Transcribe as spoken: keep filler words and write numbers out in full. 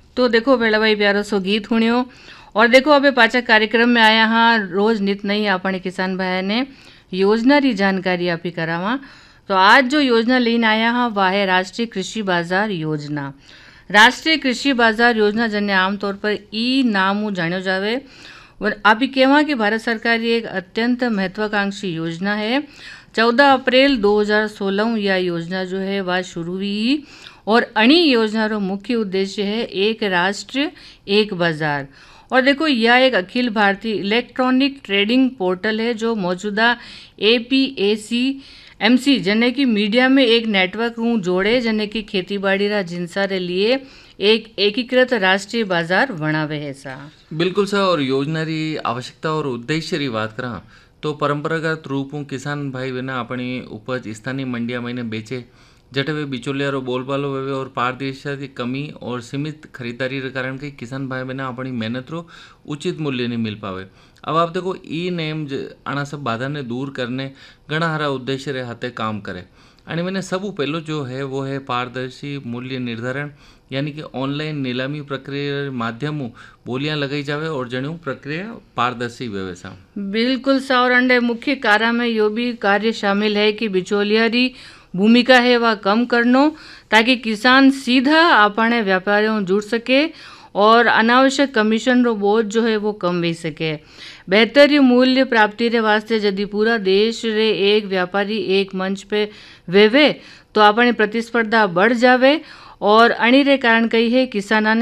तो देखो बेड़ा भाई प्यारो सो गीत हुणियो और देखो अबे पाचा कार्यक्रम में आया हाँ रोज नित नहीं अपने किसान भाई ने योजना री जानकारी आपी करावा। तो आज जो योजना लेने आया हाँ वह है राष्ट्रीय कृषि बाजार योजना। राष्ट्रीय कृषि बाजार योजना जन्य आमतौर पर ई नाम जानो जावे और आप ही कहवा कि भारत सरकार की एक अत्यंत महत्वाकांक्षी योजना है। चौदह अप्रैल दो हज़ार सोलह यह योजना जो है वह शुरू हुई और अणी योजना रो मुख्य उद्देश्य है एक राष्ट्र एक बाजार। और देखो यह एक Akhil Bharatiya electronic trading portal है जो मौजूदा एपीएसी एमसी जने की मीडिया में एक नेटवर्क रू जोड़े जने की खेती बाड़ी रा जिनसा रे लिए एक एकीकृत राष्ट्रीय बाजार बनावे है सा। बिल्कुल सर। और योजना री आवश्यकता और उद्देश्य री बात करा तो परंपरागत रूप में किसान भाई बहना अपनी उपज स्थानीय मंडिया में बेचे जटे वे बिचौलिया रो बोलबालो वे और पारदर्शिता की कमी और सीमित खरीदारी के कारण कई किसान भाई बहना अपनी मेहनत रो उचित मूल्य नहीं मिल पावे। अब आप देखो ई नेम आना सब बाधा ने दूर करने घना हरा उद्देश्य रे हाथे काम करे। आणि मैंने सब पहलो जो है वो है पारदर्शी मूल्य निर्धारण यानी कि ऑनलाइन नीलामी प्रक्रिया माध्यम बोलियां लगाई जावे और जणु प्रक्रिया पारदर्शी व्यवस्था। बिल्कुल सा और अंडे मुख्य कार्य में यो भी कार्य शामिल है कि बिचौलिया री भूमिका है वह कम करनो ताकि किसान सीधा अपने व्यापारियों जुड़ सके और अनावश्यक कमीशन रो बोझ जो है वो कम हो सके। बेहतर मूल्य प्राप्ति रे वास्ते यदि पूरा देश रे एक व्यापारी एक मंच पे वेवे तो अपनी प्रतिस्पर्धा बढ़ जावे और अणी रे कारण कही है किसाना